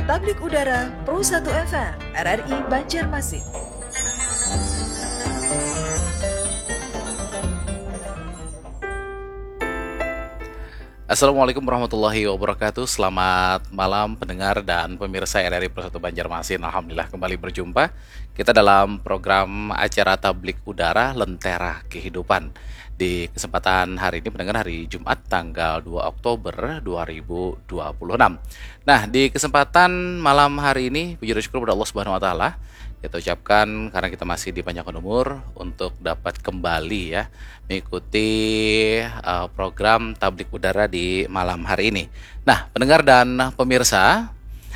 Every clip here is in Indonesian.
Tablik Udara Pro 1 FM RRI Banjarmasin. Assalamualaikum warahmatullahi wabarakatuh. Selamat malam pendengar dan pemirsa RRI Pro 1 Banjarmasin. Alhamdulillah kembali berjumpa kita dalam program acara Tablik Udara Lentera Kehidupan. Di kesempatan hari ini pendengar, hari Jumat tanggal 2 Oktober 2026. Nah, di kesempatan malam hari ini puji dan syukur kepada Allah Subhanahu wa taala kita ucapkan karena kita masih dipanjangkan umur untuk dapat kembali ya mengikuti program Tablik Udara di malam hari ini. Nah, pendengar dan pemirsa,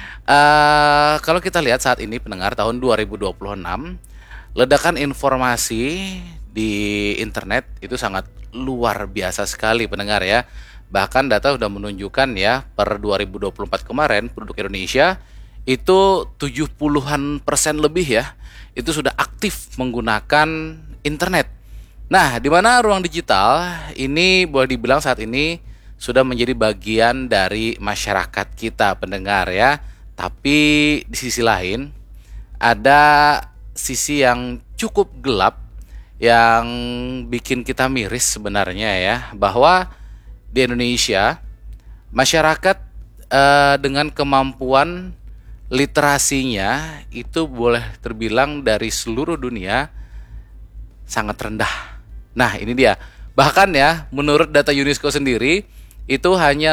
kalau kita lihat saat ini pendengar tahun 2026, ledakan informasi di internet itu sangat luar biasa sekali pendengar ya. Bahkan data sudah menunjukkan ya per 2024 kemarin penduduk Indonesia itu 70% lebih ya itu sudah aktif menggunakan internet. Nah, di mana ruang digital ini boleh dibilang saat ini sudah menjadi bagian dari masyarakat kita pendengar ya. Tapi di sisi lain ada sisi yang cukup gelap yang bikin kita miris sebenarnya ya, bahwa di Indonesia masyarakat dengan kemampuan literasinya itu boleh terbilang dari seluruh dunia sangat rendah. Nah, ini dia. Bahkan ya, menurut data UNESCO sendiri itu hanya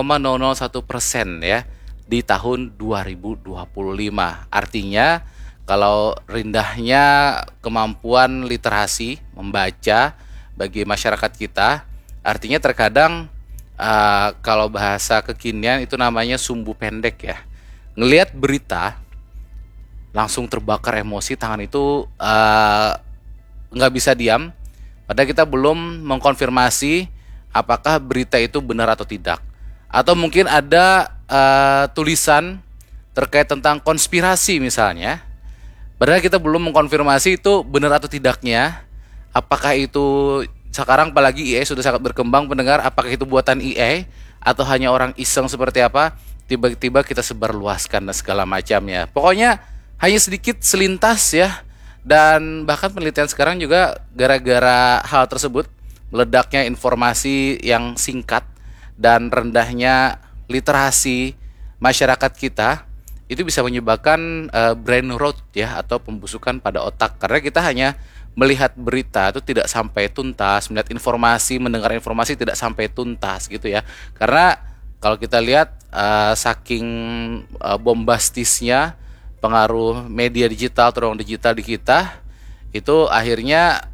0,001% ya di tahun 2025. Artinya kalau rendahnya kemampuan literasi membaca bagi masyarakat kita, artinya terkadang kalau bahasa kekinian itu namanya sumbu pendek ya. Ngelihat berita langsung terbakar emosi, tangan itu nggak bisa diam. Padahal kita belum mengkonfirmasi apakah berita itu benar atau tidak. Atau mungkin ada tulisan terkait tentang konspirasi misalnya. Padahal kita belum mengkonfirmasi itu benar atau tidaknya. Apakah itu sekarang apalagi AI sudah sangat berkembang pendengar, apakah itu buatan AI atau hanya orang iseng seperti apa? Tiba-tiba kita sebarluaskan dan segala macamnya. Pokoknya hanya sedikit selintas ya. Dan bahkan penelitian sekarang juga gara-gara hal tersebut, meledaknya informasi yang singkat dan rendahnya literasi masyarakat kita, itu bisa menyebabkan brain rot ya, atau pembusukan pada otak. Karena kita hanya melihat berita itu tidak sampai tuntas, melihat informasi, mendengar informasi tidak sampai tuntas gitu ya. Karena kalau kita lihat saking bombastisnya pengaruh media digital, ruang digital di kita, itu akhirnya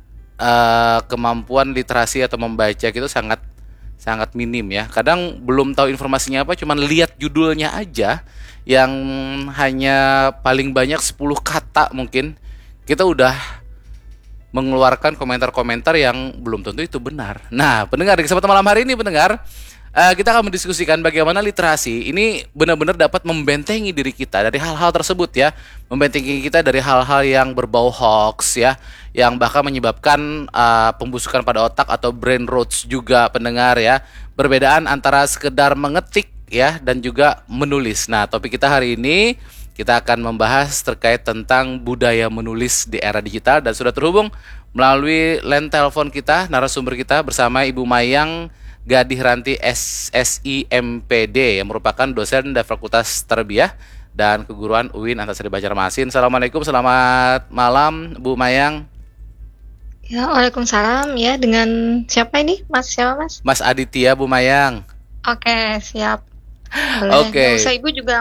kemampuan literasi atau membaca gitu sangat minim ya. Kadang belum tahu informasinya apa, cuman lihat judulnya aja yang hanya paling banyak 10 kata mungkin, kita udah mengeluarkan komentar-komentar yang belum tentu itu benar. Nah, pendengar, di kesempatan malam hari ini pendengar, kita akan mendiskusikan bagaimana literasi ini benar-benar dapat membentengi diri kita dari hal-hal tersebut ya, membentengi kita dari hal-hal yang berbau hoax ya, yang bahkan menyebabkan pembusukan pada otak atau brain rot juga pendengar ya. Perbedaan antara sekedar mengetik ya dan juga menulis. Nah, topik kita hari ini kita akan membahas terkait tentang budaya menulis di era digital, dan sudah terhubung melalui line telepon kita narasumber kita bersama Ibu Mayang Gadih Ranti SIMPD yang merupakan dosen dari Fakultas Tarbiyah dan Keguruan UIN Antasari Banjarmasin. Assalamualaikum, selamat malam Bu Mayang. Ya, waalaikumsalam ya. Dengan siapa ini? Mas siapa Mas? Mas Aditya Bu Mayang. Oke, siap. Boleh. Oke. Nggak usah Ibu juga